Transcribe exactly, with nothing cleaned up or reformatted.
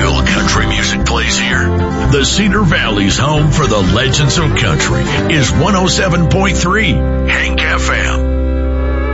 real country music plays here. The Cedar Valley's home for the legends of country is one oh seven point three Hank F M.